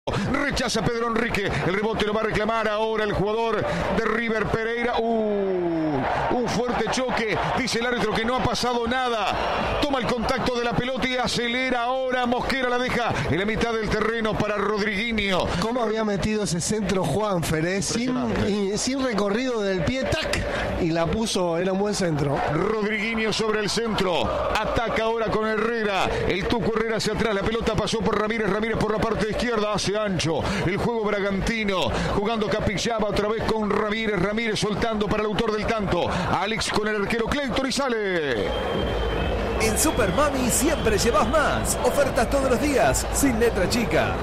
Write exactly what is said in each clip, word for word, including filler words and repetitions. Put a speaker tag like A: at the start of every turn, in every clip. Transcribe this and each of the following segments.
A: Rechaza Pedro Enrique, el rebote lo va a reclamar ahora el jugador de River, Pereira. Uh, un fuerte choque, dice el árbitro que no ha pasado nada. Toma el contacto de la pelota y acelera ahora. Mosquera la deja en la mitad del terreno para Rodriguinho.
B: ¿Cómo había metido ese centro Juanfer? Eh? Sin, y, sin recorrido del pie, tac, y la puso, era un buen centro.
A: Rodriguinho sobre el centro, ataca ahora con Herrera. El Tuco Herrera hacia atrás, la pelota pasó por Ramírez, Ramírez por la parte izquierda, hace ancho el juego bragantino, jugando Capixaba otra vez con Ramírez, Ramírez soltando para el autor del tanto, Alex con el arquero Clayton y sale.
C: En Super Mami siempre llevas más, ofertas todos los días, sin letra chica.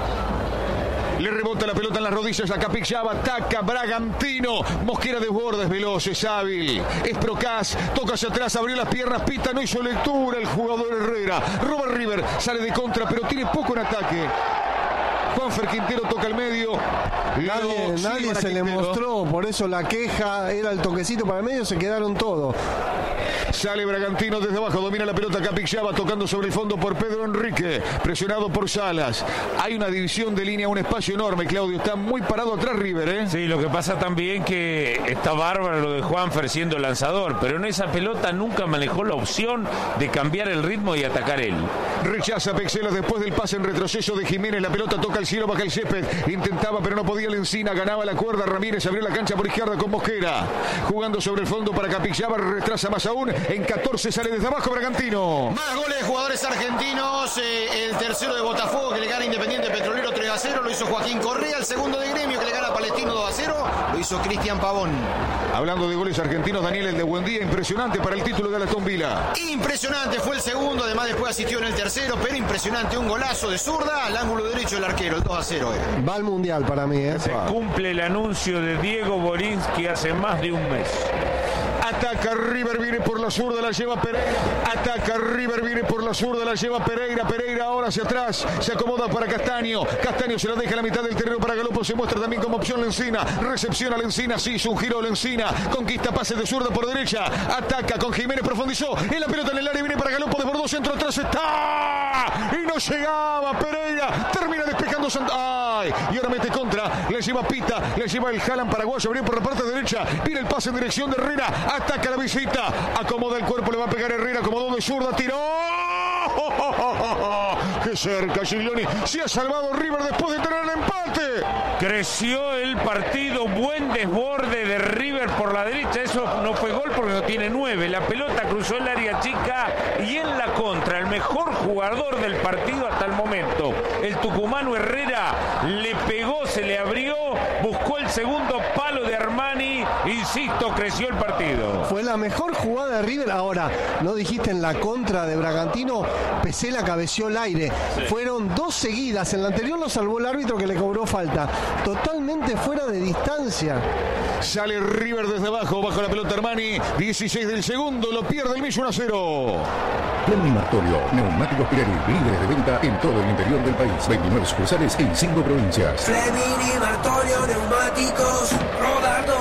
A: Le rebota la pelota en las rodillas a Capixaba, ataca Bragantino. Mosquera desborda, es veloz, es hábil. Es Procas, toca hacia atrás, abrió las piernas, pita, no hizo lectura el jugador Herrera. Roba River, sale de contra, pero tiene poco en ataque. Juanfer Quintero toca al medio.
B: Nadie, nadie se le mostró, por eso la queja era el toquecito para el medio, se quedaron todos.
A: Sale Bragantino desde abajo, domina la pelota Capixaba, tocando sobre el fondo por Pedro Enrique, presionado por Salas. Hay una división de línea, un espacio enorme, Claudio, está muy parado atrás River, ¿eh?
D: Sí, lo que pasa también que está bárbaro lo de Juanfer siendo lanzador, pero en esa pelota nunca manejó la opción de cambiar el ritmo y atacar él.
A: Rechaza Pexela después del pase en retroceso de Jiménez, la pelota toca al cielo, baja el césped, intentaba pero no podía Lencina, ganaba la cuerda, Ramírez abrió la cancha por izquierda con Mosquera, jugando sobre el fondo para Capixaba, retrasa más aún. En catorce sale desde abajo Bragantino.
E: Más goles de jugadores argentinos. Eh, el tercero de Botafogo que le gana Independiente Petrolero tres a cero. Lo hizo Joaquín Correa. El segundo de Gremio que le gana Palestino dos a cero. Lo hizo Cristian Pavón.
A: Hablando de goles argentinos, Daniel, el de Buendía, impresionante para el título de Aston Villa.
E: Impresionante fue el segundo. Además después asistió en el tercero. Pero impresionante. Un golazo de zurda al ángulo derecho del arquero. El dos a cero. Eh.
B: Va al Mundial para mí. Eh.
D: Se cumple el anuncio de Diego Borinsky hace más de un mes.
A: Ataca River, viene por la zurda, la lleva Pereira. Ataca River, viene por la zurda, la lleva Pereira. Pereira ahora hacia atrás, se acomoda para Castaño. Castaño se la deja en la mitad del terreno para Galopo. Se muestra también como opción Lencina. Recepciona Lencina, sí, hizo un giro Lencina. Conquista pase de zurda por derecha. Ataca con Jiménez, profundizó. En la pelota en el área, viene para Galopo, desbordó centro, atrás está. Y no llegaba Pereira. Termina despejando Santa. Ay, y ahora mete contra. Le lleva Pita, le lleva el Jalan paraguayo. Abrió por la parte derecha. Viene el pase en dirección de Herrera. Ataca la visita, acomoda el cuerpo, le va a pegar Herrera, acomodó de zurda, tiró. ¡Oh, oh, oh, oh! ¡Qué cerca, Giglioni! Se ha salvado River después de tener el empate.
D: Creció el partido, buen desborde de River por la derecha. Eso no fue gol porque no tiene nueve. La pelota cruzó el área chica y en la contra, el mejor jugador del partido hasta el momento, el tucumano Herrera, le pegó, se le abrió, buscó el segundo palo de Armani. Insisto, creció el partido.
B: Fue la mejor jugada de River. Ahora, ¿no dijiste en la contra de Bragantino? Pesela cabeció el aire. Sí. Fueron dos seguidas. En la anterior lo salvó el árbitro que le cobró falta. Totalmente fuera de distancia.
A: Sale River desde abajo, bajo la pelota Armani. dieciséis del segundo, lo pierde el Millo uno a cero.
F: Fleming Martorio, neumáticos Pirelli, líderes de venta en todo el interior del país. veintinueve sucursales en cinco provincias.
G: Fleming y Martorio, neumáticos, rodando.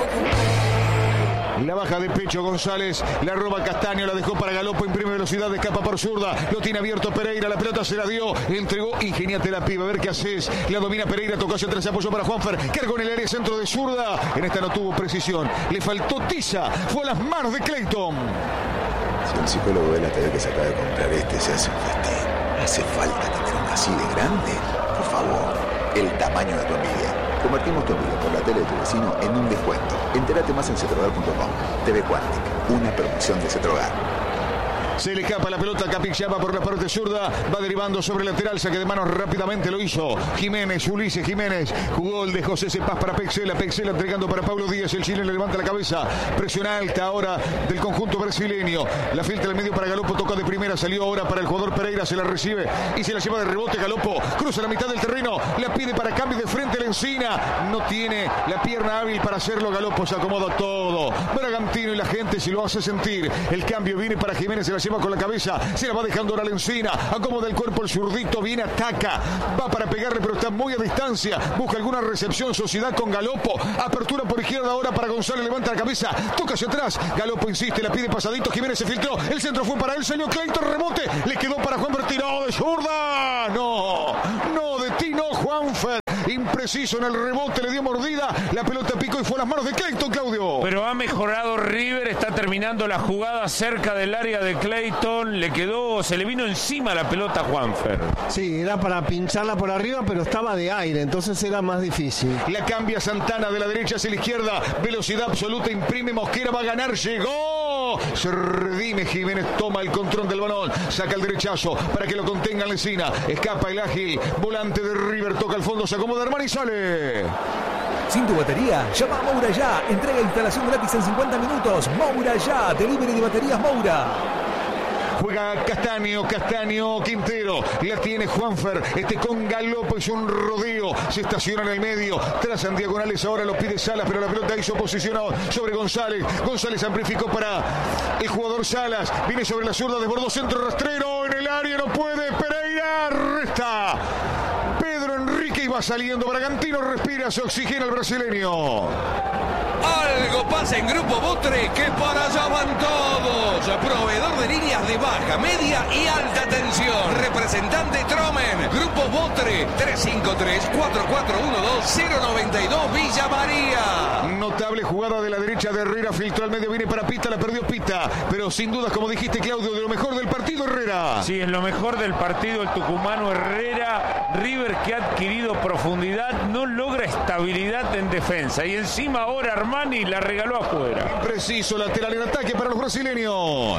A: La baja de pecho González, la roba Castaño, la dejó para Galopo, imprime velocidad, escapa por zurda, lo tiene abierto Pereira, la pelota se la dio, entregó, ingeniate la piba, a ver qué haces, la domina Pereira, tocó hacia atrás, se apoyó para Juanfer, cargó en el área centro de zurda, en esta no tuvo precisión, le faltó tiza, fue a las manos de Clayton.
H: Si el psicólogo de la T V que se acaba de comprar este se hace un festín, ¿hace falta tener una así de grande? Por favor, el tamaño de tu envidia. Convertimos tu envidia por la tele de tu vecino en un descuento. Entérate más en cetrogar punto com. T V Quantic, una promoción de Cetrogar.
A: Se le escapa la pelota a Capixaba por la parte zurda, va derivando sobre el lateral, saque de manos rápidamente lo hizo Jiménez, Ulises Jiménez, jugó el de José Cepaz para Pexela, Pexela entregando para Pablo Díaz, el chileno le levanta la cabeza, presión alta ahora del conjunto brasileño, la filtra al medio para Galopo, tocó de primera, salió ahora para el jugador Pereira, se la recibe y se la lleva de rebote Galopo, cruza la mitad del terreno, la pide para cambio de frente a Lencina, no tiene la pierna hábil para hacerlo, Galopo se acomoda todo, Bragantino y la gente se lo hace sentir, el cambio viene para Jiménez, se la lleva con la cabeza, se la va dejando ahora Lencina, acomoda el cuerpo el zurdito, viene, ataca, va para pegarle pero está muy a distancia, busca alguna recepción, Sociedad con Galopo, apertura por izquierda ahora para González, levanta la cabeza, toca hacia atrás, Galopo insiste, la pide pasadito, Jiménez se filtró, el centro fue para él, salió Clayton, rebote, le quedó para Juan, tiró de zurda, no, no, de ti no, Juan Juanfer, impreciso en el rebote, le dio mordida, la pelota picó y fue a las manos de Clayton, Claudio.
D: Pero ha mejorado River, está terminando la jugada cerca del área de Clayton, le quedó, se le vino encima la pelota a Juanfer.
B: Sí, era para pincharla por arriba, pero estaba de aire, entonces era más difícil.
A: La cambia Santana de la derecha hacia la izquierda, velocidad absoluta, imprime Mosquera, va a ganar, llegó. Se redime Jiménez, toma el control del balón, saca el derechazo para que lo contenga Lencina, escapa el ágil, volante de River, toca el fondo, se acomoda Armani y sale.
C: Sin tu batería, llama a Moura Ya. Entrega e instalación gratis en cincuenta minutos. Moura Ya, delivery de baterías Moura.
A: Juega Castaño, Castaño, Quintero, la tiene Juanfer, este con galope, es un rodeo, se estaciona en el medio, trazan diagonales, ahora lo pide Salas, pero la pelota hizo posicionado sobre González, González amplificó para el jugador Salas, viene sobre la zurda, desbordó centro rastrero, en el área no puede, Pereira, resta, Pedro Enrique y va saliendo, Bragantino respira, se oxigena el brasileño.
I: Algo pasa en Grupo Botre, que para allá van todos. Proveedor de líneas de baja, media y alta tensión. Representante Tromen. Grupo Botre, tres cinco tres, cuatro cuatro uno dos, cero nueve dos, Villa María.
A: Notable jugada de la derecha de Herrera, filtró al medio, viene para Pita, la perdió Pita. Pero sin dudas, como dijiste, Claudio, de lo mejor del partido, Herrera.
D: Sí, es lo mejor del partido el tucumano Herrera. River, que ha adquirido profundidad, no logra estabilidad en defensa. Y encima ahora Armani la regaló afuera.
A: Preciso lateral en ataque para los brasileños.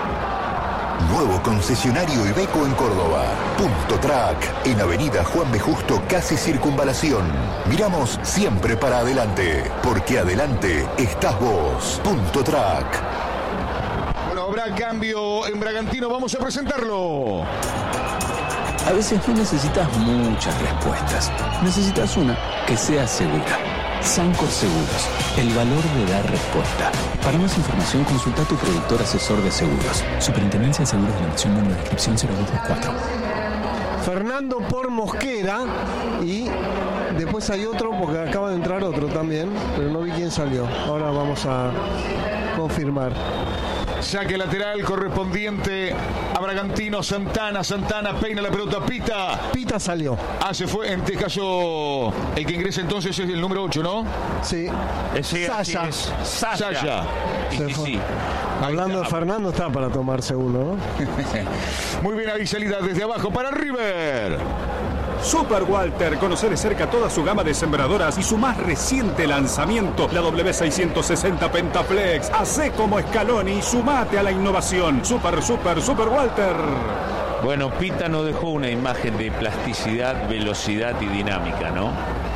F: Nuevo concesionario Iveco en Córdoba. Punto Track, en Avenida Juan B. Justo, casi Circunvalación. Miramos siempre para adelante, porque adelante estás vos. Punto Track.
A: Bueno, habrá cambio en Bragantino, vamos a presentarlo.
J: A veces no necesitas muchas respuestas, necesitas una que sea segura. Sancor Seguros, el valor de dar respuesta. Para más información, consulta a tu productor asesor de seguros. Superintendencia de Seguros de la Nación, número de inscripción cero dos dos cuatro.
B: Fernando por Mosquera y después hay otro porque acaba de entrar otro también, pero no vi quién salió. Ahora vamos a confirmar.
A: Saque lateral correspondiente a Bragantino, Santana, Santana peina la pelota, Pita.
B: Pita salió.
A: Ah, se fue, en este caso, el que ingresa entonces es el número ocho, ¿no?
B: Sí.
D: Sí,
B: Sasha.
D: es. Sasha.
A: Sasha.
B: Se fue. Sí. Hablando de Fernando, está para tomarse uno, ¿no?
A: Muy bien, ahí salida desde abajo para River.
K: Super Walter, conoce de cerca toda su gama de sembradoras y su más reciente lanzamiento, la W seiscientos sesenta Pentaflex. Hacé como Scaloni, sumate a la innovación. Super, super, Super Walter.
D: Bueno, Pita nos dejó una imagen de plasticidad, velocidad y dinámica, ¿no?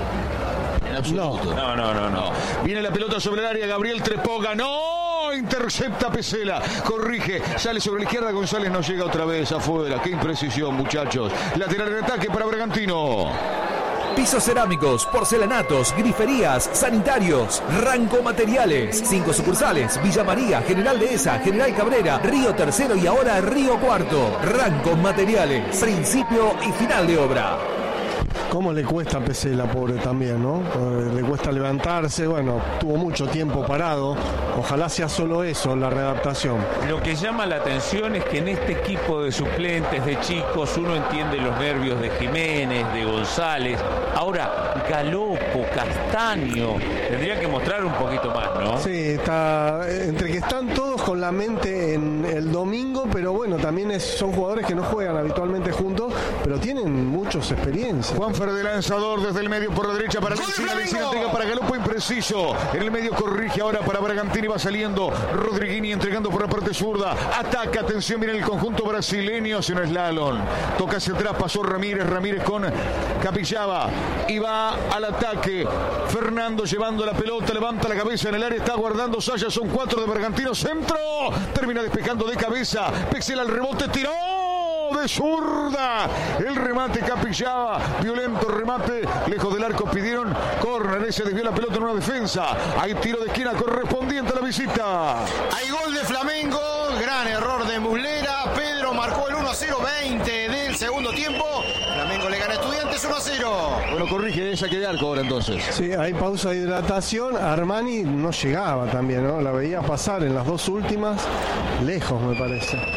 A: En absoluto. No, no, no, no. Viene la pelota sobre el área, Gabriel Trepó ganó. Intercepta Pesela, corrige, sale sobre la izquierda, González no llega otra vez afuera. Qué imprecisión, muchachos. Lateral de ataque para Bragantino.
C: Pisos cerámicos, porcelanatos, griferías, sanitarios, Ranco Materiales. Cinco sucursales: Villa María, General Dehesa, General Cabrera, Río Tercero y ahora Río Cuarto. Ranco Materiales, principio y final de obra.
B: ¿Cómo le cuesta a Pesela, pobre también, ¿no? Eh, le cuesta levantarse, bueno, tuvo mucho tiempo parado. Ojalá sea solo eso, la readaptación.
D: Lo que llama la atención es que en este equipo de suplentes, de chicos, uno entiende los nervios de Jiménez, de González. Ahora, Galopo, Castaño, tendría que mostrar un poquito más, ¿no?
B: Sí, está entre que están todos con la mente en el domingo, pero bueno, también es, son jugadores que no juegan habitualmente juntos, pero tienen muchas experiencias.
A: Juanfer de lanzador desde el medio por la derecha para Lencina, Lencina entrega para Galopo, impreciso. En el medio corrige ahora para Bragantini, va saliendo Rodriguini entregando por la parte zurda. Ataca, atención, viene el conjunto brasileño, hace un slalom. Toca hacia atrás, pasó Ramírez, Ramírez con Capixaba y va al ataque. Fernando llevando la pelota, levanta la cabeza en el área, está guardando Sasha, son cuatro de Bragantino, centro. Termina despejando de cabeza, Pesela al rebote, tiró. De zurda, el remate Capixaba, violento remate, lejos del arco, pidieron córner, ese desvió la pelota en una defensa, hay tiro de esquina correspondiente a la visita.
E: Hay gol de Flamengo, gran error de Muslera, Pedro marcó el uno a cero, veinte del segundo tiempo, Flamengo le gana a Estudiantes uno a cero.
A: Bueno, corrige esa que de arco ahora entonces.
B: Sí, hay pausa de hidratación, Armani no llegaba también, ¿no? La veía pasar en las dos últimas, lejos me parece.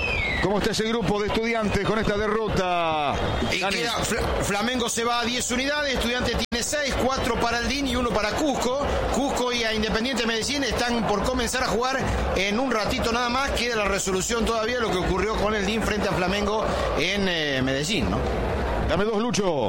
A: ¿Cómo está ese grupo de Estudiantes con esta derrota?
E: Y queda, Flamengo se va a diez unidades, Estudiantes tiene seis, cuatro para Aldín y uno para Cusco. Cusco y a Independiente Medellín están por comenzar a jugar en un ratito nada más. Queda la resolución todavía de lo que ocurrió con el D I N frente a Flamengo en eh, Medellín, ¿no?
A: Dame dos, Lucho.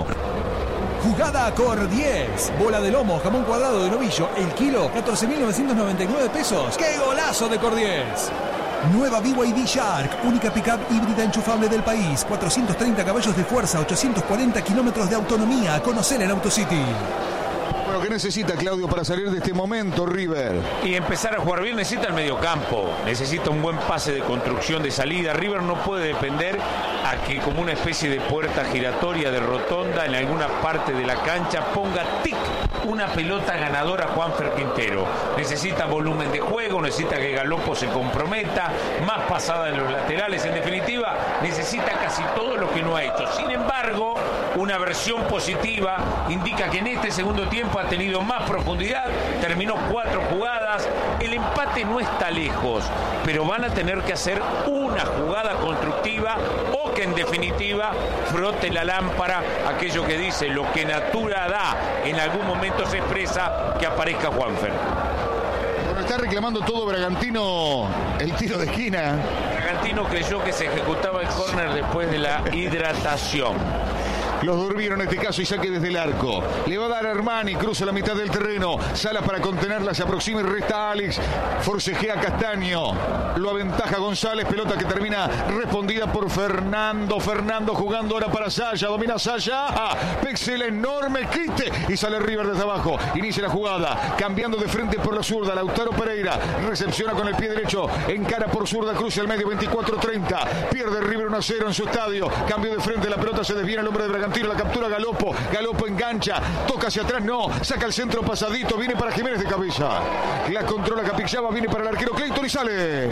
C: Jugada Cor diez. Bola de lomo, jamón cuadrado de novillo. El kilo, catorce mil novecientos noventa y nueve pesos. ¡Qué golazo de Cor diez! Nueva B Y D Shark, única pickup híbrida enchufable del país. cuatrocientos treinta caballos de fuerza, ochocientos cuarenta kilómetros de autonomía. A conocer en AutoCity.
A: Bueno, ¿qué necesita Claudio para salir de este momento, River?
D: Y empezar a jugar bien, necesita el mediocampo, necesita un buen pase de construcción de salida. River no puede depender a que como una especie de puerta giratoria de rotonda en alguna parte de la cancha ponga tic una pelota ganadora a Juanfer Quintero. Necesita volumen de juego, necesita que Galopo se comprometa, más pasada en los laterales, en definitiva necesita casi todo lo que no ha hecho. Sin embargo, una versión positiva indica que en este segundo tiempo ha tenido más profundidad, terminó cuatro jugadas, el empate no está lejos, pero van a tener que hacer una jugada constructiva o que en definitiva frote la lámpara, aquello que dice lo que natura da, en algún momento se expresa, que aparezca Juanfer.
A: Bueno, está reclamando todo Bragantino el tiro de esquina.
D: Bragantino creyó que se ejecutaba el córner después de la hidratación.
A: Los durmieron en este caso y saque desde el arco. Le va a dar a Armani, cruza la mitad del terreno. Salas para contenerla, se aproxima y resta a Alex. Forcejea Castaño. Lo aventaja González. Pelota que termina respondida por Fernando. Fernando jugando ahora para Saya. Domina Saya. Ah, Pexel enorme quite. Y sale River desde abajo. Inicia la jugada. Cambiando de frente por la zurda. Lautaro Pereira. Recepciona con el pie derecho. Encara por zurda. Cruza el medio. veinticuatro treinta. Pierde River uno a cero en su estadio. Cambio de frente. La pelota se desvía el hombre de Bragantino. La captura Galopo, Galopo engancha, toca hacia atrás, no, saca el centro pasadito, viene para Jiménez de cabeza, la controla Capixaba, viene para el arquero Clayton y sale.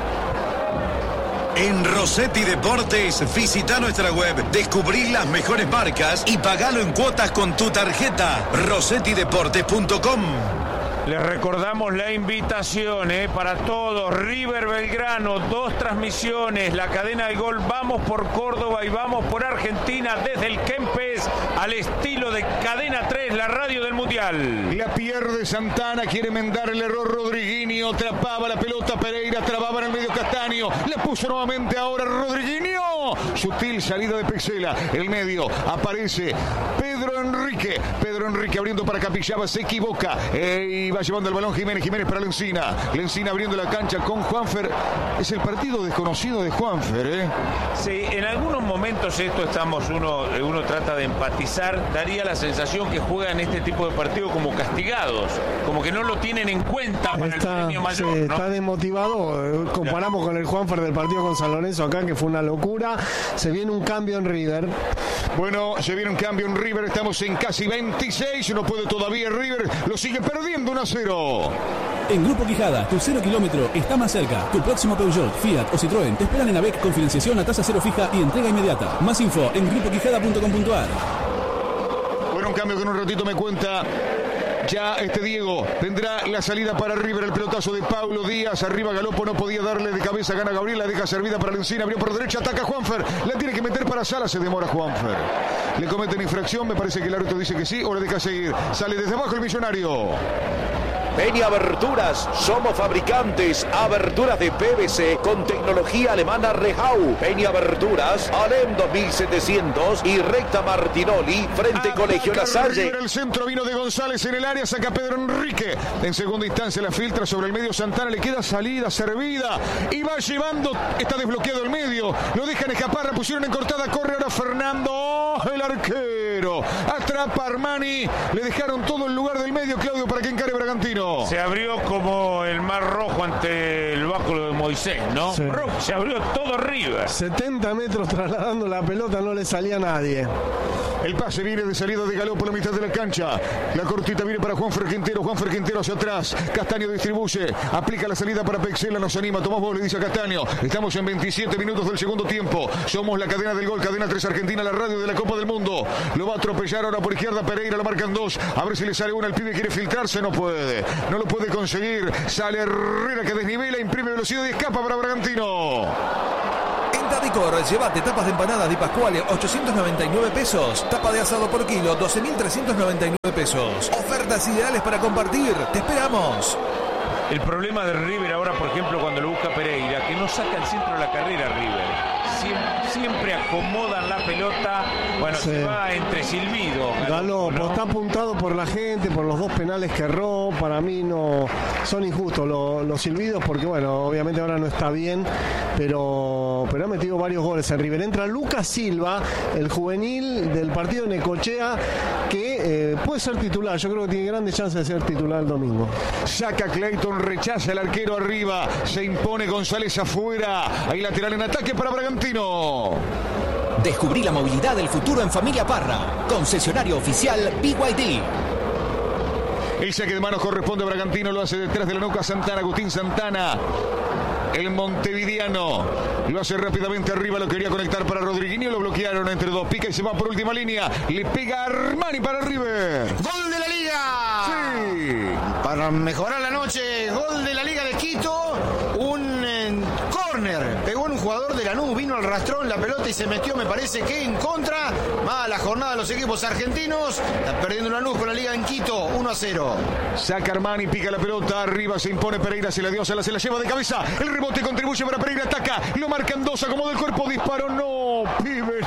L: En Rossetti Deportes, visita nuestra web, descubrí las mejores marcas y pagalo en cuotas con tu tarjeta. rossetti deportes punto com.
D: Les recordamos la invitación eh, para todos. River Belgrano, dos transmisiones, la cadena del gol, vamos por Córdoba y vamos por Argentina desde el Kempes al estilo de Cadena tres, la radio del Mundial.
A: La pierde Santana, quiere enmendar el error Rodriguinho, atrapaba la pelota Pereira, trababa en el medio Castaño, la puso nuevamente ahora Rodriguinho. Sutil salida de Pexela, el medio, aparece Pedro Enrique, Pedro Enrique abriendo para Capixaba, se equivoca eh, y va llevando el balón Jiménez, Jiménez para Lencina, Lencina abriendo la cancha con Juanfer. Es el partido desconocido de Juanfer, ¿eh?
D: Sí, en algunos momentos esto estamos, uno, uno trata de empatizar, daría la sensación que juegan este tipo de partidos como castigados, como que no lo tienen en cuenta para
B: está,
D: el premio mayor,
B: sí,
D: ¿no?
B: Está desmotivado, comparamos con el Juanfer del partido con San Lorenzo acá, que fue una locura. Se viene un cambio en River.
A: Bueno, se viene un cambio en River, estamos en casi veintiséis, no puede todavía River, lo sigue perdiendo uno a cero.
M: En Grupo Quijada, tu cero kilómetro está más cerca. Tu próximo Peugeot, Fiat o Citroën te esperan en AVEC con financiación a tasa cero fija y entrega inmediata. Más info en grupo quijada punto com punto a r.
A: Bueno, un cambio que en un ratito me cuenta ya este Diego. Tendrá la salida para River, el pelotazo de Paulo Díaz. Arriba Galopo, no podía darle de cabeza, gana Gabriel, la deja servida para Lencina, abrió por derecha, ataca Juanfer. La tiene que meter para Sala, se demora Juanfer. Le cometen infracción, me parece que el árbitro dice que sí, o le deja seguir. Sale desde abajo el Millonario.
N: Peña Aberturas, somos fabricantes, aberturas de P V C con tecnología alemana Rehau. Peña Aberturas, Alem dos mil setecientos y recta Martinoli, frente
A: Ataca
N: Colegio La Salle.
A: River, el centro vino de González en el área, saca Pedro Enrique. En segunda instancia la filtra sobre el medio Santana, le queda salida, servida. Y va llevando, está desbloqueado el medio. Lo dejan escapar, la pusieron en cortada, corre ahora Fernando, oh, el arquero. Atrapa Armani, le dejaron todo el lugar del medio, Claudio, para que encare Bragantino.
D: Se abrió como el mar rojo ante el báculo de Moisés, ¿no?
B: Sí.
D: Se abrió todo River.
B: setenta metros trasladando la pelota, no le salía a nadie.
A: El pase viene de salida de Galopo por la mitad de la cancha. La cortita viene para Juanfer Quintero. Juanfer Quintero hacia atrás. Castaño distribuye. Aplica la salida para Pexela. Nos anima. Tomás vos, le dice a Castaño. Estamos en veintisiete minutos del segundo tiempo. Somos la cadena del gol. Cadena tres Argentina, la radio de la Copa del Mundo. Lo va a atropellar ahora por izquierda Pereira. Lo marcan dos. A ver si le sale una. El pibe quiere filtrarse. No puede. No lo puede conseguir. Sale Herrera que desnivela. Imprime velocidad y escapa para Bragantino.
L: En
C: Venta Dicor, llévate tapas de empanadas de Pascuale, ochocientos noventa y nueve pesos. Tapa de asado por kilo, doce mil trescientos noventa y nueve pesos. Ofertas ideales para compartir. Te esperamos.
D: El problema de River ahora, por ejemplo, cuando lo busca Pereira, que no saca el centro de la carrera River. Siempre, siempre acomodan la pelota. Bueno, sí. Se va entre silbido.
B: Galo,
D: ¿no?
B: Está apuntado por la gente, por los dos penales que erró. Para mí no son injustos los, los silbidos, porque bueno, obviamente ahora no está bien, pero, pero ha metido varios goles en River. Entra Lucas Silva, el juvenil del partido de Necochea, que eh, puede ser titular. Yo creo que tiene grandes chances de ser titular el domingo.
A: Saca Clayton, rechaza el arquero arriba, se impone González afuera. Ahí lateral en ataque para Bragantino.
O: Descubrí la movilidad del futuro en Familia Parra. Concesionario oficial B Y D.
A: El saque de manos corresponde a Bragantino, lo hace detrás de la nuca Santana, Agustín Santana. El montevideano lo hace rápidamente arriba, lo quería conectar para Rodriguinho, lo bloquearon entre dos, pica y se va por última línea. Le pega Armani para River.
E: ¡Gol de la Liga!
A: Sí.
E: Para mejorar la noche, gol de la Liga de Quito. Un eh, córner. Pegó en un jugador de Lanús, vino al rastrón la pelota y se metió, me parece que en contra. Mala jornada de los equipos argentinos. Está perdiendo Lanús con la Liga en Quito, uno a cero.
A: Saca Armani, pica la pelota, arriba se impone Pereira, se la dio, se la, se la lleva de cabeza. El rebote contribuye para Pereira, ataca, lo marcan dos, acomodó el cuerpo, disparó, no, pibe,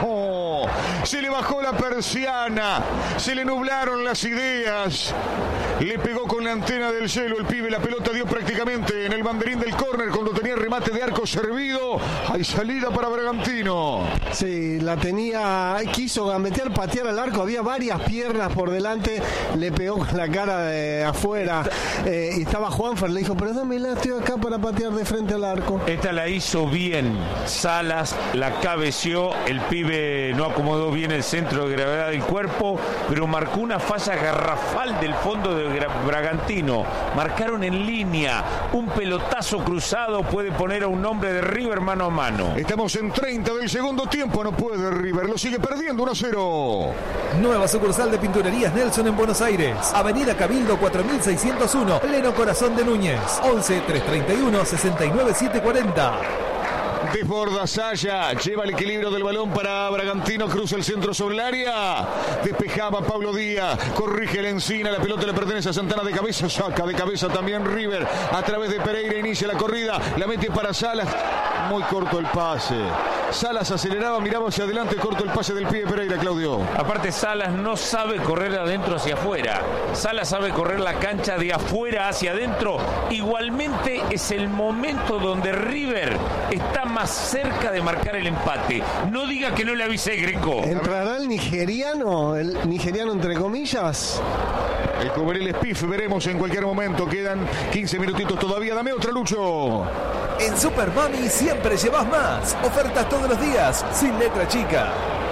A: no. Se le bajó la persiana, se le nublaron las ideas. Le pegó con la antena del cielo el pibe, la pelota dio prácticamente en el banderín del córner cuando tenía remate de arco servido. Hay salida para Bragantino.
B: Sí, la tenía, quiso gambetear, patear al arco, había varias piernas por delante, le pegó con la cara de afuera. Eh, y estaba Juanfer, le dijo, pero dámela, estoy acá para patear de frente al arco.
D: Esta la hizo bien Salas, la cabeció, el pibe no acomodó bien el centro de gravedad del cuerpo, pero marcó una falla garrafal del fondo de Bragantino. Marcaron en línea, un pelotazo cruzado puede poner a un hombre de River mano a mano.
A: Estamos en treinta del segundo tiempo, no puede River, lo sigue perdiendo uno a cero.
C: Nueva sucursal de Pinturerías Nelson en Buenos Aires. Avenida Cabildo cuatro mil seiscientos uno, pleno Corazón de Núñez. once, trescientos treinta y uno, sesenta y nueve, setecientos cuarenta.
A: Desborda Saya, lleva el equilibrio del balón para Bragantino, cruza el centro sobre el área, despejaba Pablo Díaz, corrige la Encina, la pelota le pertenece a Santana de cabeza, saca de cabeza también River, a través de Pereira inicia la corrida, la mete para Salas, muy corto el pase. Salas aceleraba, miraba hacia adelante, corto el pase del pie de Pereira, Claudio.
D: Aparte Salas no sabe correr de adentro hacia afuera, Salas sabe correr la cancha de afuera hacia adentro. Igualmente es el momento donde River está más cerca de marcar el empate. No diga que no le avisé, Greco.
B: ¿Entrará el nigeriano, el nigeriano entre comillas?
A: El juvenil Spiff, veremos en cualquier momento. Quedan quince minutitos todavía. Dame otra, Lucho.
C: En Super Mami siempre llevas más. Ofertas todos los días, sin letra chica.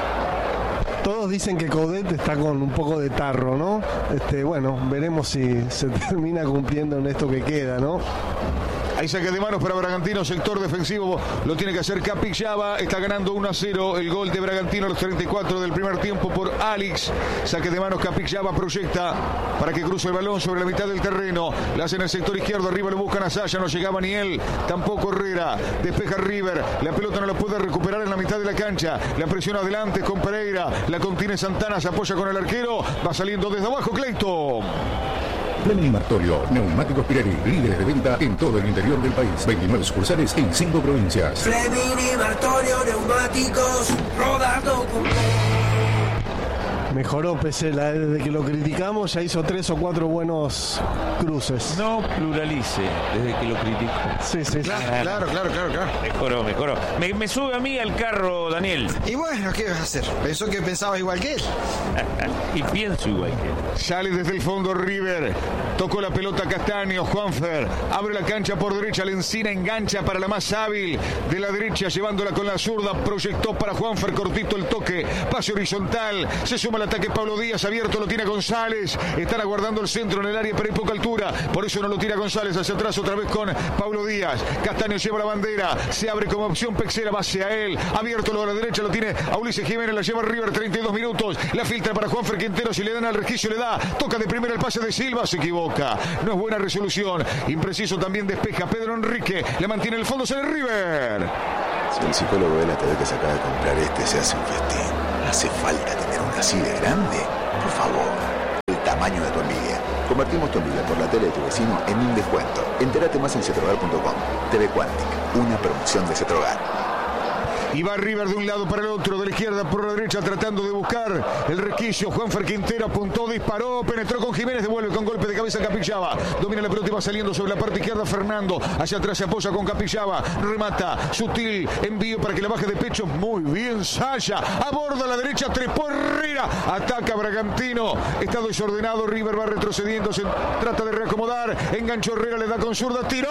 B: Todos dicen que Coudet está con un poco de tarro, ¿no? Este, bueno, veremos si se termina cumpliendo en esto que queda, ¿no?
A: Hay saque de manos para Bragantino, sector defensivo, lo tiene que hacer Capixaba, está ganando uno a cero el gol de Bragantino a los treinta y cuatro del primer tiempo por Alex. Saque de manos, Capixaba proyecta para que cruce el balón sobre la mitad del terreno, la hace en el sector izquierdo, arriba lo buscan a Saya, no llegaba ni él, tampoco Herrera, despeja River, la pelota no la puede recuperar en la mitad de la cancha, la presiona adelante con Pereira, la contiene Santana, se apoya con el arquero, va saliendo desde abajo Clayton.
F: Fleming Martorio, neumáticos Pirelli, líderes de venta en todo el interior del país. veintinueve sucursales en cinco provincias.
G: Fleming y Martorio, neumáticos, rodando con...
B: Mejoró Pesela, desde que lo criticamos ya hizo tres o cuatro buenos cruces.
D: No pluralice desde que lo critico.
B: Sí, sí,
E: claro,
B: sí.
E: Claro, claro, claro, claro.
D: Mejoró, mejoró. Me, me sube a mí al carro, Daniel.
E: Y bueno, ¿qué vas a hacer? Pensó que pensabas igual que él.
D: Y pienso igual que él.
A: Sale desde el fondo River, tocó la pelota Castaño, Juanfer, abre la cancha por derecha, Lencina engancha para la más hábil de la derecha, llevándola con la zurda, proyectó para Juanfer, cortito el toque, pase horizontal, se suma el ataque Pablo Díaz, abierto lo tiene González, están aguardando el centro en el área pero hay poca altura, por eso no lo tira González, hacia atrás otra vez con Pablo Díaz, Castaño lleva la bandera, se abre como opción Pexera, va hacia él, abierto lo a la derecha, lo tiene a Ulises Jiménez, la lleva River, treinta y dos minutos, la filtra para Juanfer Quintero, si le dan al resquicio le da, toca de primera el pase de Silva, se equivoca, no es buena resolución, impreciso también despeja Pedro Enrique, le mantiene el fondo, sale River.
H: Si el psicólogo ve la T V que se acaba de comprar este, se hace un festín. ¿Hace falta tener una así de grande? Por favor. El tamaño de tu envidia. Convertimos tu envidia por la tele de tu vecino en un descuento. Entérate más en cetrogar punto com. T V Quantic, una promoción de Cetrogar.
A: Y va River de un lado para el otro, de la izquierda por la derecha, tratando de buscar el requisio. Juanfer Quintero apuntó, disparó, penetró con Jiménez, devuelve con golpe de cabeza Capixaba. Domina la pelota y va saliendo sobre la parte izquierda Fernando. Hacia atrás se apoya con Capixaba. Remata, sutil, envío para que la baje de pecho. Muy bien, Saya. Aborda a la derecha, trepó Herrera. Ataca Bragantino. Está desordenado, River va retrocediendo, se trata de reacomodar. Enganchó Herrera, le da con zurda, tiró.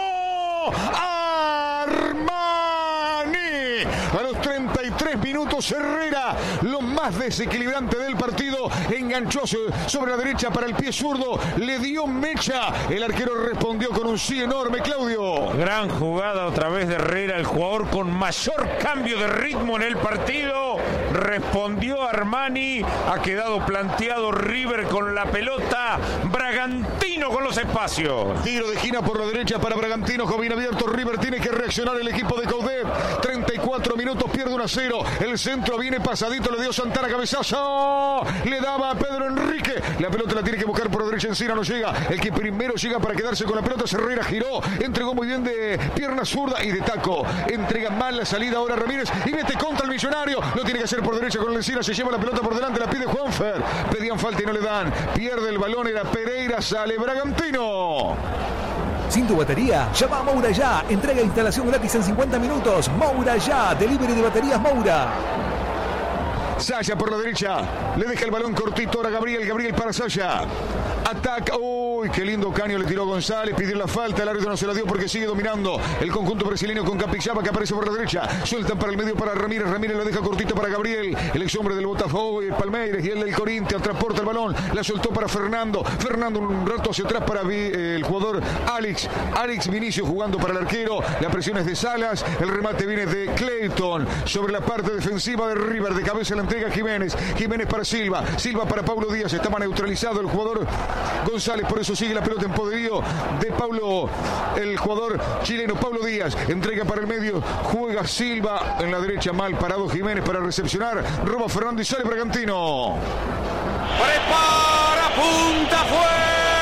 A: A los treinta y tres minutos Herrera, lo más desequilibrante del partido, enganchó sobre la derecha para el pie zurdo, le dio mecha, el arquero respondió con un sí enorme. Claudio.
D: Gran jugada otra vez de Herrera, el jugador con mayor cambio de ritmo en el partido, respondió Armani, ha quedado planteado River con la pelota, Bragantino con los espacios.
A: Tiro de esquina por la derecha para Bragantino, con bien abierto River, tiene que reaccionar el equipo de Coudet, treinta y cuatro minutos, pierde uno a cero, el centro viene pasadito, le dio Santana, cabezazo, le daba a Pedro Enrique, la pelota la tiene que buscar por la derecha, Encina no llega, el que primero llega para quedarse con la pelota, Herrera giró, entregó muy bien de pierna zurda y de taco, entrega mal la salida ahora Ramírez y mete contra el Millonario, lo tiene que hacer por derecha con el Encina, se lleva la pelota por delante, la pide Juanfer, pedían falta y no le dan, pierde el balón, era Pereira, sale Bragantino.
C: Sin tu batería, llama a Moura ya. Entrega e instalación gratis en cincuenta minutos. Moura ya. Delivery de baterías Moura.
A: Saya por la derecha. Le deja el balón cortito ahora Gabriel. Gabriel para Saya. Ataca. Uy, qué lindo caño le tiró González. Pidió la falta. El árbitro no se la dio porque sigue dominando el conjunto brasileño con Capixaba que aparece por la derecha. Sueltan para el medio para Ramírez. Ramírez la deja cortito para Gabriel. El ex hombre del Botafogo y Palmeiras y el del Corinthians. Transporta el balón. La soltó para Fernando. Fernando un rato hacia atrás para el jugador Alex. Alex Vinicio jugando para el arquero. La presión es de Salas. El remate viene de Clayton. Sobre la parte defensiva de River. De cabeza la entrega Jiménez. Jiménez para Silva. Silva para Paulo Díaz. Estaba neutralizado el jugador González. Por eso sigue la pelota en poderío de Paulo, el jugador chileno Paulo Díaz. Entrega para el medio. Juega Silva. En la derecha mal parado Jiménez para recepcionar. Roba Fernando y sale Bragantino.
I: Prepara, punta, fue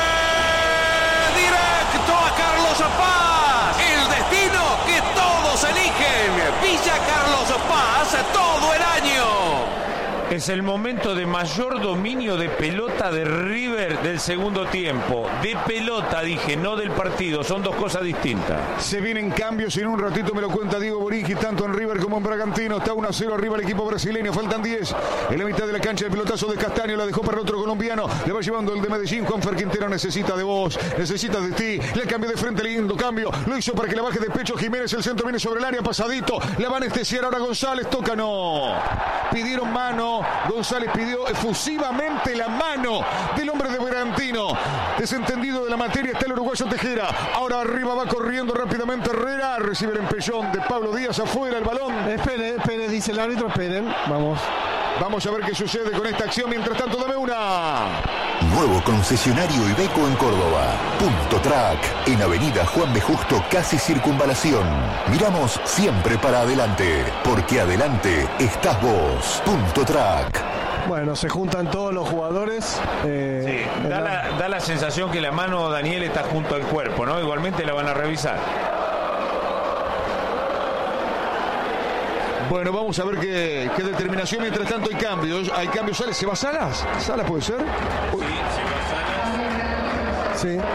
I: directo a Carlos Paz. El destino que todos eligen. Villa Carlos Paz todo el año.
D: Es el momento de mayor dominio de pelota de River del segundo tiempo. De pelota, dije, no del partido. Son dos cosas distintas.
A: Se vienen cambios y en un ratito me lo cuenta Diego Boringi, tanto en River como en Bragantino. Está uno a cero arriba el equipo brasileño. Faltan diez. En la mitad de la cancha el pelotazo de Castaño. La dejó para el otro colombiano. Le va llevando el de Medellín. Juanfer Quintero necesita de vos. Necesita de ti. Le cambió de frente, lindo cambio. Lo hizo para que la baje de pecho Jiménez. El centro viene sobre el área, pasadito. La va a anestesiar ahora González. Toca, no. Pidieron mano. González pidió efusivamente la mano del hombre de Bragantino. Desentendido de la materia está el uruguayo Tejera. Ahora arriba va corriendo rápidamente Herrera. Recibe el empellón de Pablo Díaz afuera el balón.
B: Espere, espere, dice el árbitro, esperen. Vamos.
A: Vamos a ver qué sucede con esta acción. Mientras tanto, dame una.
F: Nuevo concesionario Iveco en Córdoba. Punto Track. En Avenida Juan B. Justo, casi Circunvalación. Miramos siempre para adelante. Porque adelante estás vos. Punto Track.
B: Bueno, se juntan todos los jugadores.
D: Eh, sí, da la, da la sensación que la mano Daniel está junto al cuerpo, ¿no? Igualmente la van a revisar.
A: Bueno, vamos a ver qué, qué determinación. Mientras tanto hay cambios. Hay cambios. ¿Sale? ¿Se va Salas? ¿Salas puede ser?
D: Uy. Sí, se va
B: Salas. Sí.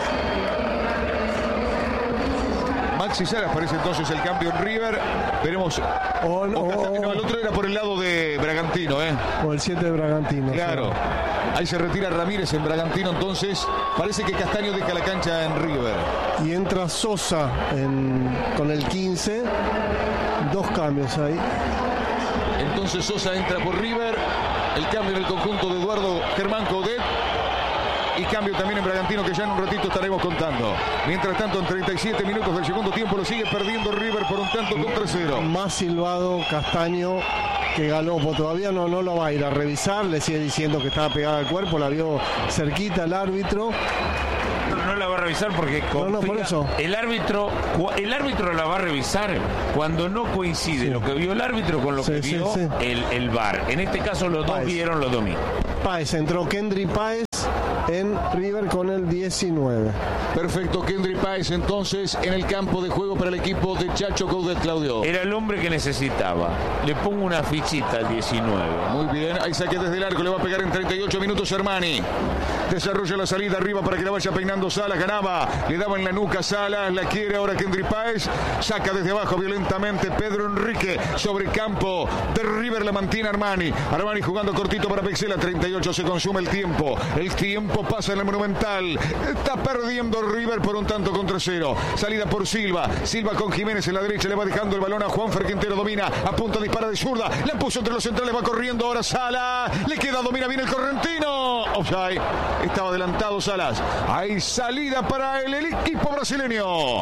A: Maxi Salas parece entonces el cambio en River. Veremos.
B: O, o, o,
A: no, el otro era por el lado de Bragantino, ¿eh?
B: O el siete de Bragantino.
A: Claro. Sí. Ahí se retira Ramírez en Bragantino, entonces parece que Castaño deja la cancha en River.
B: Y entra Sosa en, con el quince. Dos cambios ahí.
A: Entonces Sosa entra por River. El cambio en el conjunto de Eduardo Germán Coudet. Y cambio también en Bragantino, que ya en un ratito estaremos contando. Mientras tanto, en treinta y siete minutos del segundo tiempo lo sigue perdiendo River por un tanto contra cero.
B: Más silbado Castaño que Galopo. Todavía no, no lo va a ir a revisar. Le sigue diciendo que estaba pegada al cuerpo. La vio cerquita el árbitro.
D: no la va a revisar porque confía.
B: No, no, por eso.
D: El árbitro, el árbitro la va a revisar cuando no coincide sí. lo que vio el árbitro con lo sí, que sí, vio sí. El, el V A R. En este caso los Páez. dos vieron los domingos.
B: Páez, entró Kendry Páez en River con el diecinueve.
A: Perfecto, Kendry Páez entonces en el campo de juego para el equipo de Chacho Coudet, Claudio.
D: Era el hombre que necesitaba. Le pongo una fichita al diecinueve.
A: Muy bien, ahí saque desde el arco, le va a pegar en treinta y ocho minutos Armani. Desarrolla la salida arriba para que la vaya peinando Salas, ganaba, le daba en la nuca Salas, la quiere ahora Kendry Páez, saca desde abajo violentamente Pedro Enrique sobre campo de River, la mantiene Armani. Armani jugando cortito para Pexela, treinta y ocho se consume el tiempo, el tiempo pasa en el Monumental, está perdiendo River por un tanto contra cero. Salida por Silva, Silva con Jiménez en la derecha, le va dejando el balón a Juanfer Quintero, domina, a punto dispara de zurda, la puso entre los centrales, va corriendo ahora Sala, le queda, domina bien el correntino, offside, estaba adelantado Salas, hay salida para el, el equipo brasileño.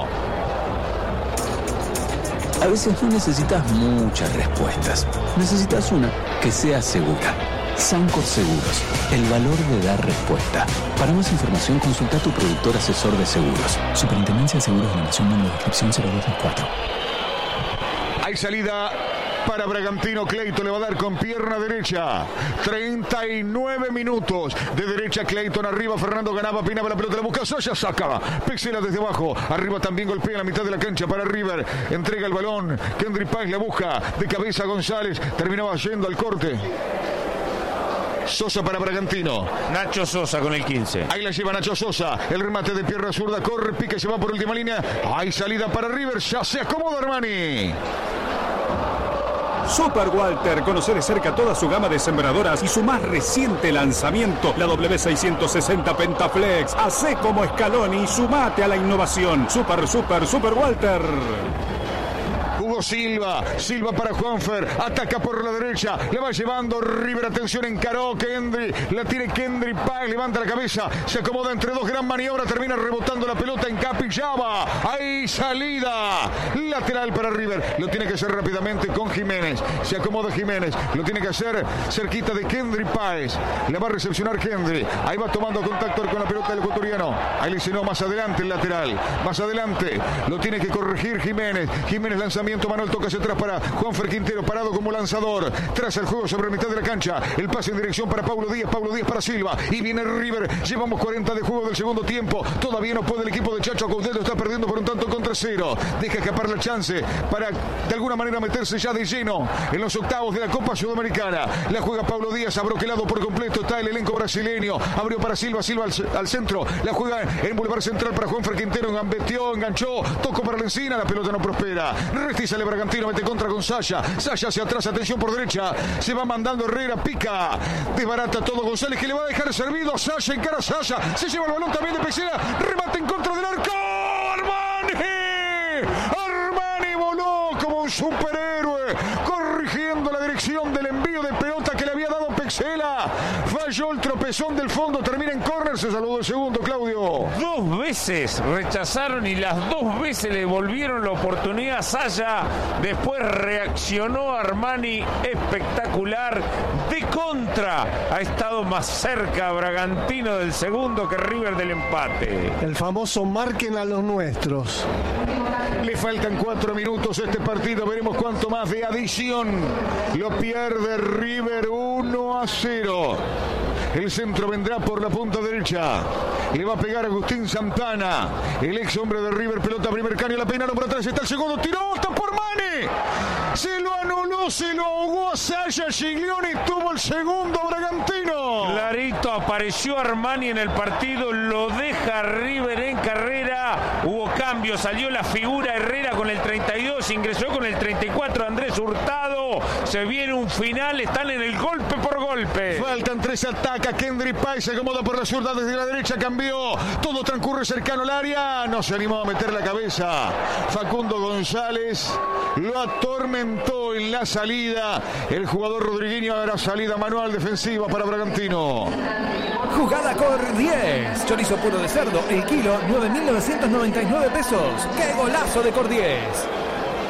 J: A veces no necesitas muchas respuestas, necesitas una que sea segura. Sancor Seguros, el valor de dar respuesta. Para más información consulta a tu productor asesor de seguros. Superintendencia de Seguros de la Nación, número de inscripción cero dos dos cuatro.
A: Hay salida para Bragantino, Clayton le va a dar con pierna derecha, treinta y nueve minutos, de derecha Clayton, arriba Fernando ganaba, peinaba la pelota, la busca Saya, saca, Pexela desde abajo, arriba también golpea en la mitad de la cancha para River, entrega el balón, Kendry Páez la busca, de cabeza González, terminaba yendo al corte. Sosa para Bragantino.
D: Nacho Sosa con el quince.
A: Ahí la lleva Nacho Sosa. El remate de pierna zurda. Corre, pica, se va por última línea. Hay salida para River. Ya se acomoda Armani.
K: Super Walter, conoce de cerca toda su gama de sembradoras y su más reciente lanzamiento, la W seiscientos sesenta Pentaflex. Hacé como Scaloni y sumate a la innovación. Super, super, Super Walter.
A: Hugo Silva, Silva para Juanfer, ataca por la derecha, le va llevando River, atención, encaró Kendry, la tiene Kendry Páez, levanta la cabeza, se acomoda entre dos, gran maniobra, termina rebotando la pelota en Capixaba, hay salida, lateral para River, lo tiene que hacer rápidamente con Jiménez, se acomoda Jiménez, lo tiene que hacer cerquita de Kendry Páez, la va a recepcionar Kendry, ahí va tomando contacto con la pelota del ecuatoriano, ahí le enseñó más adelante el lateral, más adelante, lo tiene que corregir Jiménez, Jiménez lanzamiento, Manuel toca hacia atrás para Juanfer Quintero, parado como lanzador, tras el juego sobre mitad de la cancha, el pase en dirección para Paulo Díaz, Paulo Díaz para Silva, y viene River, llevamos cuarenta de juego del segundo tiempo, todavía no puede el equipo de Chacho Coudet, está perdiendo por un tanto contra cero, deja escapar la chance para de alguna manera meterse ya de lleno en los octavos de la Copa Sudamericana, la juega Paulo Díaz, abroquelado por completo, está el elenco brasileño, abrió para Silva, Silva al, al centro, la juega en Boulevard Central para Juanfer Quintero, engambeteó, enganchó, tocó para la encina, la pelota no prospera, Resti sale Bragantino, mete contra con Saya, Saya hacia atrás, atención por derecha, se va mandando Herrera, pica, desbarata todo González, que le va a dejar servido, Saya, encara Saya, se lleva el balón también de Pexela, remate en contra del arco, Armani, Armani voló como un superhéroe, corrigiendo la dirección del envío de pelota que le había dado Pexela, falló el tropezón del fondo, termina en córner, se saludó el segundo, Claudio.
D: Dos veces rechazaron y las dos veces le volvieron la oportunidad a Saya, después reaccionó Armani, espectacular, de contra, ha estado más cerca Bragantino del segundo que River del empate.
B: El famoso marquen a los nuestros.
A: Le faltan cuatro minutos a este partido, veremos cuánto más de adición, lo pierde River uno a cero. El centro vendrá por la punta derecha. Le va a pegar Agustín Santana, el ex hombre de River, pelota primer caño, la peinaron por atrás, está el segundo, tiró, está por Mane. Se lo anuló, se lo ahogó a Saya, Giglioni tuvo el segundo Bragantino.
D: Clarito, apareció Armani en el partido, lo deja River en carrera. Hubo cambio, salió la figura Herrera con el treinta y dos, ingresó con el treinta y cuatro Andrés Hurtado. Se viene un final, están en el golpe por golpe.
A: Faltan tres, ataca Kendry Páez, se acomoda por la zurda desde la derecha, cambió, todo transcurre cercano al área, no se animó a meter la cabeza. Facundo González lo atormentó en la salida. El jugador rodrigueño hará salida manual defensiva para Bragantino.
C: Jugada Cor diez. Chorizo puro de cerdo, el kilo, nueve mil novecientos noventa y nueve pesos. ¡Qué golazo de Cor diez!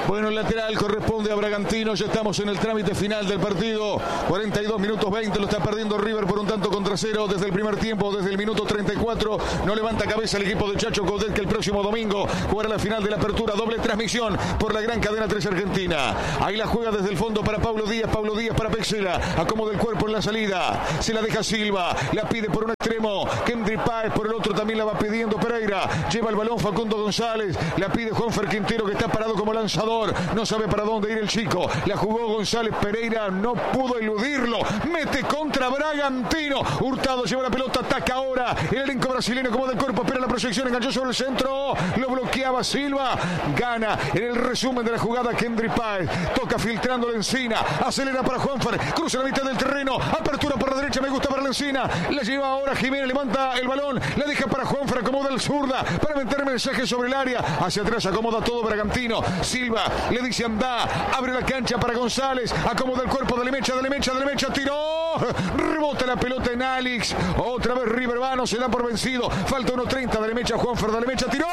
A: Bueno, el lateral corresponde a Bragantino. Ya estamos en el trámite final del partido. cuarenta y dos minutos veinte. Lo está perdiendo River por un tanto contra cero desde el primer tiempo, desde el minuto treinta y cuatro. No levanta cabeza el equipo de Chacho Coudet, que el próximo domingo jugará la final de la apertura. Doble transmisión por la gran cadena tres Argentina. Ahí la juega desde el fondo para Pablo Díaz. Pablo Díaz para Pexela. Acomoda el cuerpo en la salida. Se la deja Silva. La pide por un extremo. Kendry Páez por el otro también la va pidiendo Pereira. Lleva el balón Facundo González. La pide Juanfer Quintero, que está parado como lanzador. No sabe para dónde ir el chico. La jugó González. Pereira no pudo eludirlo. Mete contra Bragantino. Hurtado lleva la pelota. Ataca ahora el elenco brasileño como del cuerpo. Espera la proyección. Enganchó sobre el centro. Lo bloqueaba Silva. Gana en el resumen de la jugada Kendry Páez. Toca filtrando la Encina. Acelera para Juanfer. Cruza la mitad del terreno. Apertura por la derecha. Me gusta para la Encina. La lleva ahora Jiménez. Levanta el balón. La deja para Juanfer. Acomoda el zurda. Para meter mensaje sobre el área. Hacia atrás acomoda todo Bragantino. Silva le dice anda. Abre la cancha para González. Acomoda el cuerpo. Dale mecha, dale mecha, dale mecha. Tiró. Rebota la pelota en Alix. Otra vez River Vano. Se da por vencido. Falta uno treinta. Dale mecha Juanfer. Dale mecha. Tiró.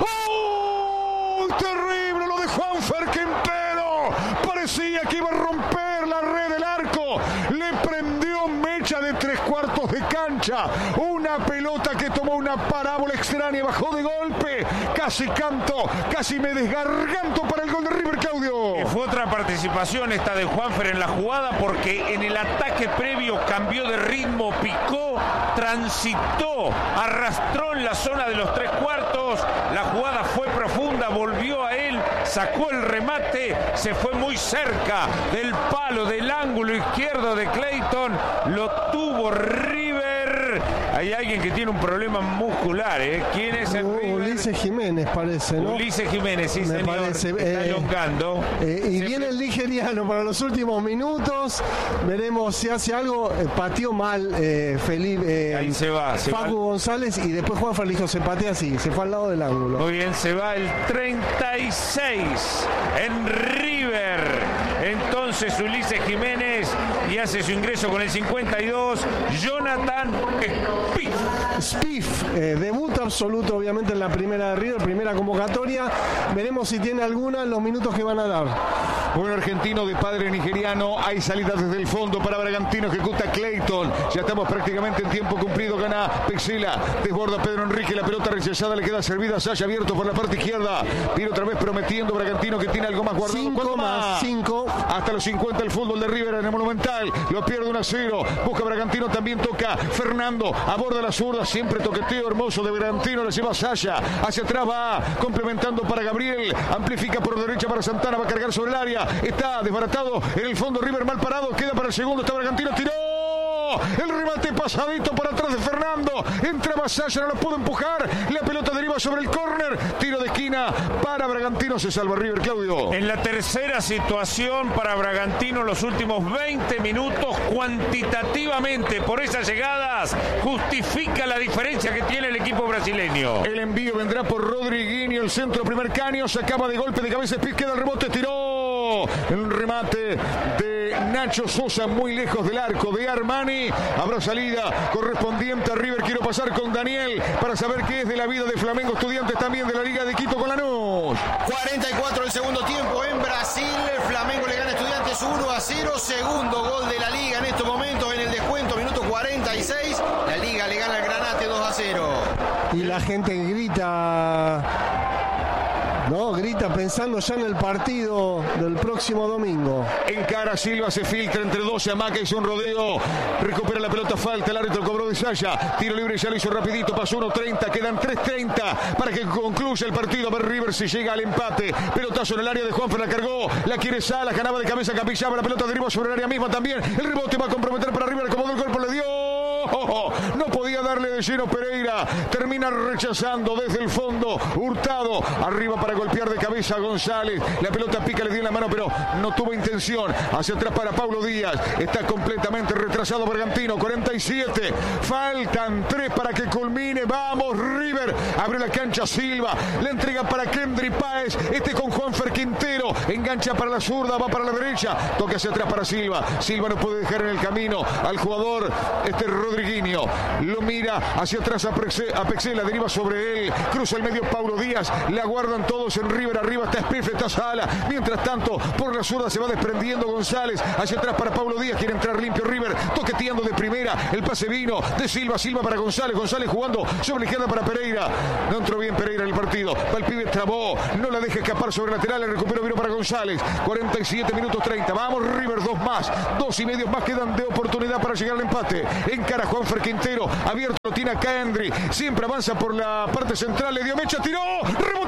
A: ¡Oh! Terrible lo de Juanfer Quintero. Parecía que iba a romper la red del arco. Le prendió mecha de tres cuartos de cancha. Una pelota que tomó una parábola extraña. Bajó de golpe. Casi canto. Casi me desgarganto para el gol de River, Claudio.
D: Y fue otra participación esta de Juanfer en la jugada, porque en el ataque previo cambió de ritmo, picó, transitó, arrastró en la zona de los tres cuartos. La jugada fue profunda, volvió a él, sacó el remate, se fue muy cerca del palo, del ángulo izquierdo de Clayton. Lo tuvo River. Hay alguien que tiene un problema muscular, ¿eh? ¿Quién es el
B: uh, Ulises Jiménez parece, ¿no?
D: Ulises Jiménez, sí,
B: me
D: señor.
B: Parece,
D: está
B: eh,
D: elongando.
B: Eh, y
D: Se
B: viene el nigeriano para los últimos minutos. Veremos si hace algo. Eh, pateó mal eh, Felipe. Eh,
D: Ahí se va. Se
B: Facu
D: va.
B: González y después Juan Ferlijo se patea así. Se fue al lado del ángulo.
D: Muy bien, se va el treinta y seis en River. Entonces Ulises Jiménez, y hace su ingreso con el cincuenta y dos, Jonathan Spiff.
B: Spiff, eh, debut absoluto obviamente en la primera de River, primera convocatoria. Veremos si tiene alguna en los minutos que van a dar.
A: Buen argentino de padre nigeriano. Hay salida desde el fondo para Bragantino. Ejecuta Clayton. Ya estamos prácticamente en tiempo cumplido. Gana Pexela. Desborda Pedro Enrique. La pelota rechazada le queda servida a Saya, abierto por la parte izquierda. Viene otra vez prometiendo Bragantino que tiene algo más guardado.
B: Cinco más, cinco.
A: Hasta los cincuenta el fútbol de River en el Monumental. Lo pierde uno a cero. Busca Bragantino. También toca Fernando. Aborda la zurda. Siempre toqueteo hermoso de Bragantino. La lleva Saya. Hacia atrás va complementando para Gabriel. Amplifica por derecha para Santana. Va a cargar sobre el área. Está desbaratado en el fondo. River mal parado. Queda para el segundo. Está Bragantino. Tiró. El remate pasadito por atrás de Fernando. Entraba Saya. No lo pudo empujar. La pelota deriva sobre el córner. Tiro de esquina para Bragantino. Se salva River, Claudio.
D: En la tercera situación para Bragantino, los últimos veinte minutos, cuantitativamente por esas llegadas, justifica la diferencia que tiene el equipo brasileño.
A: El envío vendrá por Rodriguinho. El centro, primer caño. Se acaba de golpe de cabeza. Spiff, queda el rebote. Tiró. El remate de Nacho Sosa muy lejos del arco de Armani. Habrá salida correspondiente a River. Quiero pasar con Daniel para saber qué es de la vida de Flamengo Estudiantes, también de la Liga de Quito con Lanús.
E: cuarenta y cuatro el segundo tiempo en Brasil. El Flamengo le gana a Estudiantes uno a cero. Segundo gol de la Liga en estos momentos en el descuento, minuto cuarenta y seis. La Liga le gana al Granate dos a cero.
B: Y la gente grita. No, grita pensando ya en el partido del próximo domingo.
A: Encara Silva, se filtra entre dos, se amaca, hizo un rodeo, recupera la pelota, falta, el árbitro cobró de Saya, tiro libre, ya lo hizo rapidito, pasó uno treinta, quedan tres treinta para que concluya el partido. A ver River si llega al empate, pelotazo en el área de Juanfer, la cargó, la quiere Salas, ganaba de cabeza Capixaba, la pelota deriva sobre el área misma también, el rebote va a comprometer para River, acomodó el cuerpo, le dio, oh, oh, no podía darle de lleno Pereira, termina rechazando desde el fondo, Hurtado, arriba para golpear de cabeza a González, la pelota pica, le dio en la mano pero no tuvo intención, hacia atrás para Pablo Díaz, está completamente retrasado Bragantino, cuarenta y siete, faltan tres para que culmine, vamos River, abre la cancha Silva, la entrega para Kendry Páez, este con Juanfer Quintero, engancha para la zurda, va para la derecha, toca hacia atrás para Silva, Silva no puede dejar en el camino al jugador este Rodriguinho, lo mide mira hacia atrás a Pexela, deriva sobre él, cruza el medio Paulo Díaz, la guardan todos en River, arriba está Espefe, está Sala, mientras tanto por la zurda se va desprendiendo González, hacia atrás para Paulo Díaz, quiere entrar limpio River, toqueteando de primera, el pase vino de Silva, Silva para González, González jugando sobre la izquierda para Pereira, no entró bien Pereira en el partido, va el pibe, trabó, no la deja escapar sobre lateral, el recupero vino para González, cuarenta y siete minutos treinta, vamos River, dos más, dos y medio más quedan de oportunidad para llegar al empate, encara Juanfer Quintero, abierto lo tiene a Kendry, siempre avanza por la parte central, le dio mecha, tiró, rebotó.